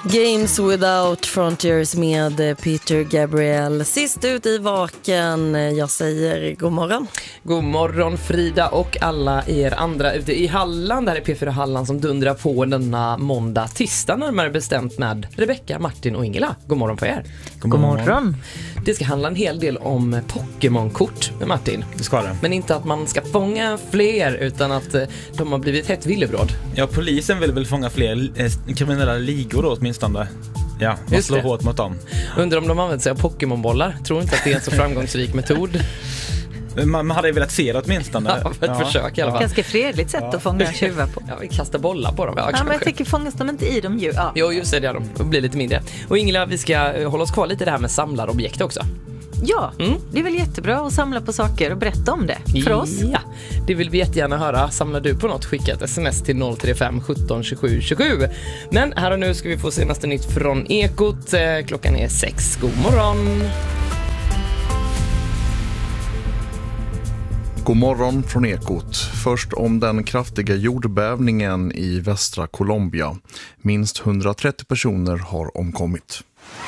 Games Without Frontiers med Peter Gabriel. Sist ut i vaken. Jag säger god morgon. God morgon Frida och alla er andra ute i Halland. Där är P4 Halland som dundrar på denna måndag, tisdag närmare bestämt med Rebecca, Martin och Ingela. God morgon på er. God morgon. Det ska handla en hel del om Pokémon-kort med Martin. Det ska det. Men inte att man ska fånga fler utan att de har blivit hett villebråd. Ja, polisen vill väl fånga fler kriminella ligor då åtminstone. Ja, man slår hårt mot dem. Undrar om de använder sig av Pokémon-bollar. Tror inte att det är en så framgångsrik metod. Man hade ju velat se det åtminstone. Ja, för ett försök i alla fall. Ganska fredligt sätt att fånga tjuvar på. Ja, vi kastar bollar på dem. Ja, men jag tänker, fångas de inte i dem ju? Ja. Jo, just det, de blir lite mindre. Och Ingela, vi ska hålla oss kvar lite det här med samlarobjekt också. Ja, det är väl jättebra att samla på saker och berätta om det för oss. Ja, det vill vi jättegärna höra. Samlar du på något, skicka ett sms till 035 17 27 27. Men här och nu ska vi få senaste nytt från Ekot. Klockan är 6. God morgon! God morgon från Ekot. Först om den kraftiga jordbävningen i västra Colombia. Minst 130 personer har omkommit.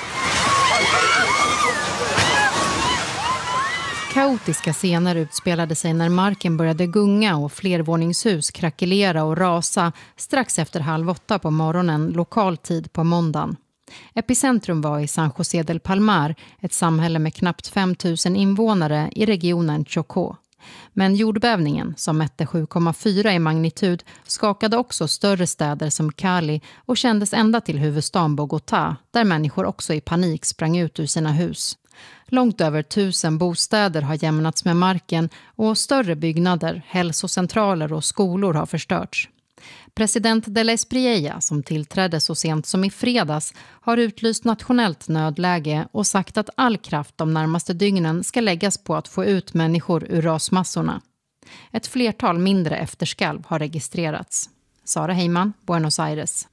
Kaotiska scener utspelade sig när marken började gunga och flervåningshus krackelera och rasa strax efter 7:30 på morgonen lokal tid på måndagen. Epicentrum var i San José del Palmar, ett samhälle med knappt 5 000 invånare i regionen Chocó. Men jordbävningen, som mätte 7,4 i magnitud, skakade också större städer som Cali och kändes ända till huvudstaden Bogotá, där människor också i panik sprang ut ur sina hus. Långt över 1000 bostäder har jämnats med marken och större byggnader, hälsocentraler och skolor har förstörts. President de la Espriella, som tillträdde så sent som i fredags, har utlyst nationellt nödläge och sagt att all kraft de närmaste dygnen ska läggas på att få ut människor ur rasmassorna. Ett flertal mindre efterskalv har registrerats. Sara Heiman, Buenos Aires.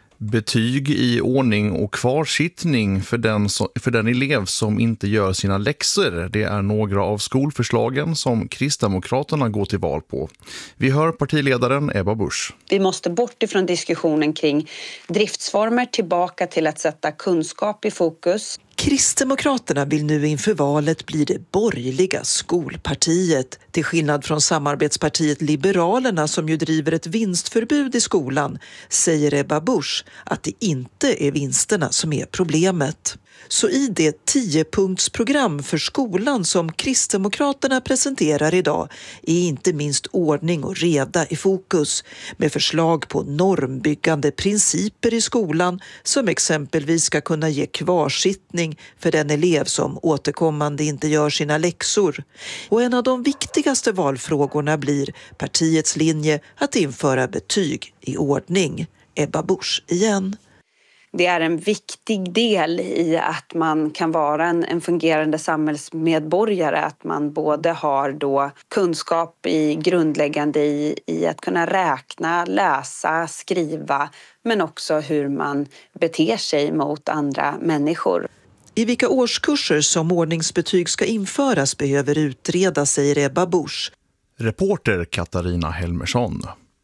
Betyg i ordning och kvarsittning för den elev som inte gör sina läxor. Det är några av skolförslagen som Kristdemokraterna går till val på. Vi hör partiledaren Ebba Busch. Vi måste bort ifrån diskussionen kring driftsformer tillbaka till att sätta kunskap i fokus. Kristdemokraterna vill nu inför valet bli det borgerliga skolpartiet. Till skillnad från samarbetspartiet Liberalerna som ju driver ett vinstförbud i skolan, säger Ebba Busch att det inte är vinsterna som är problemet. Så i det 10-punktsprogram för skolan som Kristdemokraterna presenterar idag är inte minst ordning och reda i fokus, med förslag på normbyggande principer i skolan som exempelvis ska kunna ge kvarsittning för den elev som återkommande inte gör sina läxor. Och en av de viktigaste valfrågorna blir partiets linje att införa betyg i ordning. Ebba Busch igen. Det är en viktig del i att man kan vara en fungerande samhällsmedborgare. Att man både har då kunskap i grundläggande i att kunna räkna, läsa, skriva, men också hur man beter sig mot andra människor. I vilka årskurser som ordningsbetyg ska införas behöver utredas, säger Ebba Busch. Reporter Katarina Helmersson.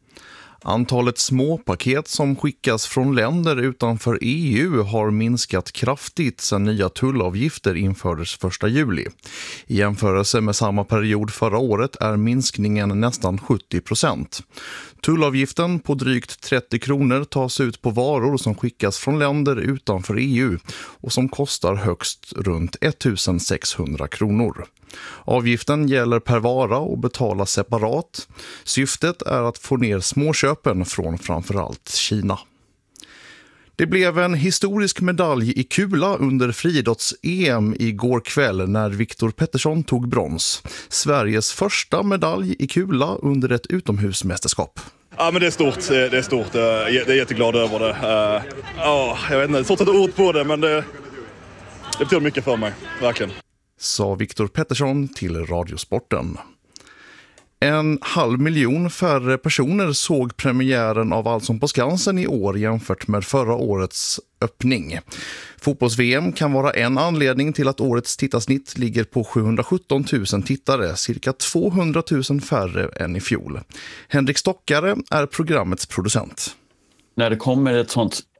Antalet småpaket som skickas från länder utanför EU har minskat kraftigt sedan nya tullavgifter infördes 1 juli. I jämförelse med samma period förra året är minskningen nästan 70%. Tullavgiften på drygt 30 kronor tas ut på varor som skickas från länder utanför EU och som kostar högst runt 1600 kronor. Avgiften gäller per vara och betalas separat. Syftet är att få ner småköpen från framförallt Kina. Det blev en historisk medalj i kula under friidrotts-EM igår kväll när Viktor Pettersson tog brons. Sveriges första medalj i kula under ett utomhusmästerskap. Ja, men det är stort. Det är stort. Jag är jätteglad över det. Jag vet inte, svårt att sätta ord på det, men det betyder mycket för mig, verkligen. Sa Viktor Pettersson till Radiosporten. 500 000 färre personer såg premiären av Allsång på Skansen i år jämfört med förra årets öppning. Fotbolls-VM kan vara en anledning till att årets tittarsnitt ligger på 717 000 tittare, cirka 200 000 färre än i fjol. Henrik Stockare är programmets producent. När det kommer ett sånt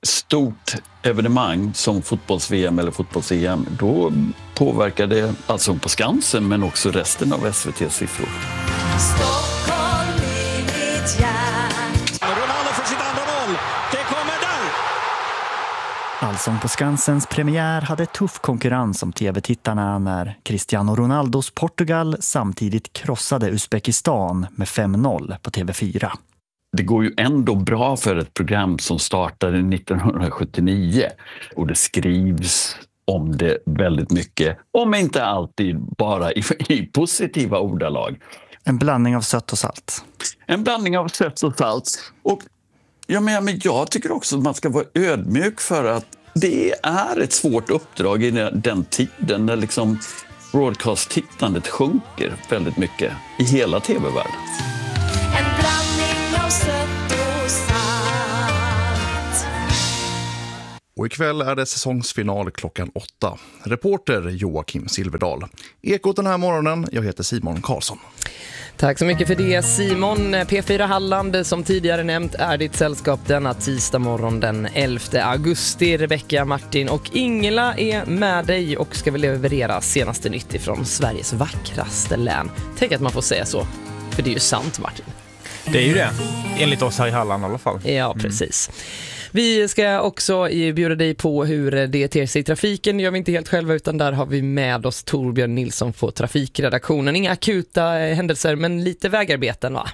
stort evenemang som fotbolls-VM eller fotbolls-EM, då påverkar det Allsång på Skansen men också resten av SVT:s siffror. Stockholm i mitt hjärta. Ronaldo för sitt andra mål. Det kommer där. Allsång på Skansens premiär hade tuff konkurrens om tv-tittarna när Cristiano Ronaldos Portugal samtidigt krossade Uzbekistan med 5-0 på TV4. Det går ju ändå bra för ett program som startade 1979 och det skrivs om det väldigt mycket, om inte alltid bara i positiva ordalag. En blandning av sött och salt. En blandning av sött och salt. Och men jag tycker också att man ska vara ödmjuk för att det är ett svårt uppdrag i den tiden när liksom broadcast-tittandet sjunker väldigt mycket i hela tv-världen. En blandning av sött och salt. Och ikväll är det säsongsfinal klockan 8. Reporter Joakim Silverdal. Ekot den här morgonen, jag heter Simon Karlsson. Tack så mycket för det, Simon. P4 Halland, som tidigare nämnt, är ditt sällskap denna tisdag morgon den 11 augusti. Rebecka, Martin och Ingela är med dig och ska väl leverera senaste nytt ifrån Sveriges vackraste län. Tänk att man får säga så, för det är ju sant, Martin. Det är ju det, enligt oss här i Halland i alla fall. Ja, precis. Vi ska också bjuda dig på hur det ter sig i trafiken. Det gör vi inte helt själva, utan där har vi med oss Torbjörn Nilsson på trafikredaktionen. Inga akuta händelser, men lite vägarbeten, va?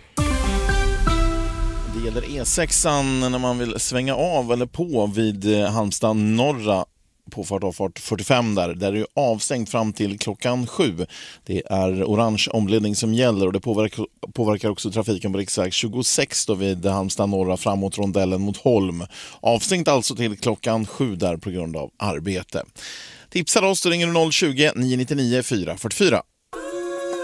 Det gäller E6 när man vill svänga av eller på vid Halmstad norra på fart 45 där är det avstängt fram till klockan 7. Det är orange omledning som gäller och det påverkar också trafiken på riksväg 26 då vid Halmstad norra framåt rondellen mot Holm. Avstängt alltså till klockan 7 där på grund av arbete. Tipsar oss, då ringer du 020 999 444.